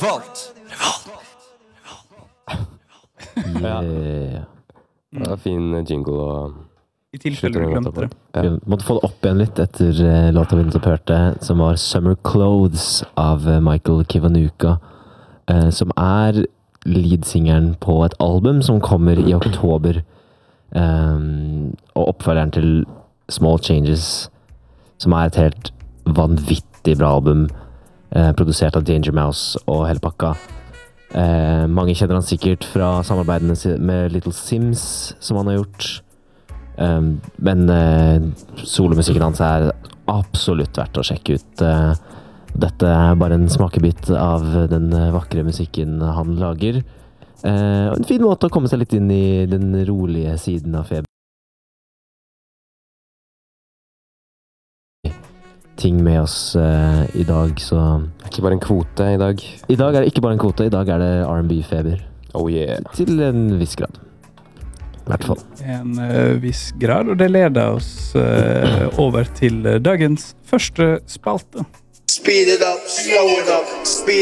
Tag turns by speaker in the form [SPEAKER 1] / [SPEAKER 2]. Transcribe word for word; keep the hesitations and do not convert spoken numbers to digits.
[SPEAKER 1] Revolt!
[SPEAKER 2] Yeah. Det var fin jingle og
[SPEAKER 3] I tilfelle du glemte det.
[SPEAKER 2] Ja.
[SPEAKER 4] Vi måtte få det opp igjen litt etter uh, låta vi nettopp hørte, som var Summer Clothes av uh, Michael Kiwanuka, uh, som er leadsingeren på et album som kommer i oktober, um, og oppfølgeren til Small Changes, som er et helt vanvittig bra album, uh, produsert av Danger Mouse og hele pakka. Uh, mange kjenner han sikkert fra samarbeidene si- med Little Sims, som han har gjort. Um, men uh, solomusikken hans er absolutt verdt å sjekke ut. Uh, dette er bare en smakebit av den uh, vakre musikken han lager. Uh, en fin måte å komme seg litt inn i den rolige siden av feber. Ting med oss uh, i dag, så
[SPEAKER 2] Det er ikke bare en kvote i dag.
[SPEAKER 4] I dag er det ikke bare en kvote, i dag er det R and B-feber.
[SPEAKER 2] Oh yeah.
[SPEAKER 4] Til en viss grad. I hvert fall.
[SPEAKER 3] En uh, viss grad, og det leder oss uh, over til uh, dagens første spalte.
[SPEAKER 1] Speed it up, slow it up, speed